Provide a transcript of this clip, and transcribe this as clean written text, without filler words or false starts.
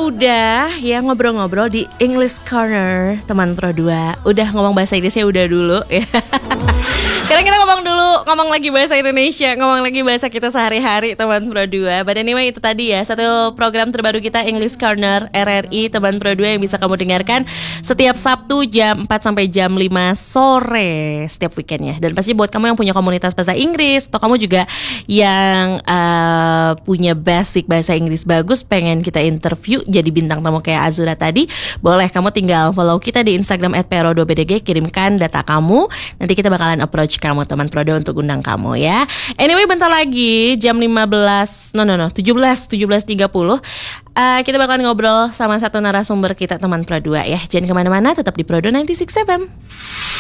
udah ya ngobrol-ngobrol di English Corner teman Pro 2. Udah ngomong bahasa Inggrisnya udah dulu ya. Sekarang kita ngomong lagi bahasa Indonesia, ngomong lagi bahasa kita sehari-hari teman Pro 2. But anyway itu tadi ya satu program terbaru kita English Corner RRI teman Pro 2 yang bisa kamu dengarkan setiap Sabtu jam 4 sampai jam 5 sore setiap weekendnya. Dan pasti buat kamu yang punya komunitas bahasa Inggris atau kamu juga yang punya basic bahasa Inggris bagus, pengen kita interview jadi bintang tamu kayak Azura tadi, boleh kamu tinggal follow kita di Instagram @pro2bdg, kirimkan data kamu, nanti kita bakalan approach kamu teman Pro 2 untuk undang kamu ya. Anyway bentar lagi jam 17:30 kita bakalan ngobrol sama satu narasumber kita teman Pro 2 ya. Jangan kemana-mana, tetap di Pro 2 96 FM.